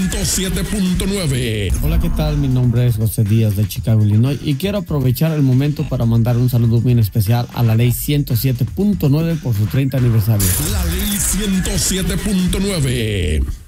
107.9. Hola, ¿qué tal? Mi nombre es José Díaz de Chicago, Illinois, y quiero aprovechar el momento para mandar un saludo muy especial a la ley 107.9 por su 30 aniversario. La ley 107.9.